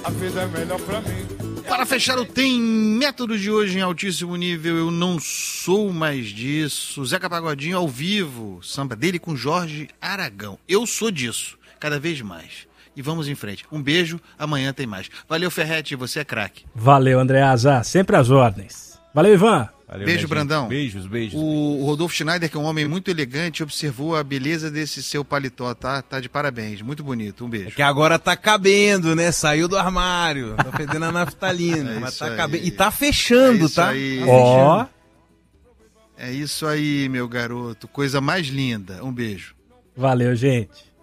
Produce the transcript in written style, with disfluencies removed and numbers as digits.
a vida é melhor pra mim. Para fechar o Tem Métodos de hoje em altíssimo nível, eu não sou mais disso. Zeca Pagodinho ao vivo, samba dele com Jorge Aragão. Eu sou disso, cada vez mais. E vamos em frente. Um beijo, amanhã tem mais. Valeu, Ferretti, você é craque. Valeu, Andreasa, sempre às ordens. Valeu, Ivan. Valeu, beijo, Brandão. Beijos. O Rodolfo Schneider, que é um homem muito elegante, observou a beleza desse seu paletó, tá? Tá de parabéns, muito bonito. Um beijo. É que agora tá cabendo, né? Saiu do armário, tá fedendo a naftalina, mas tá cabendo. E tá fechando, tá? Ó. É isso aí, meu garoto. Coisa mais linda. Um beijo. Valeu, gente.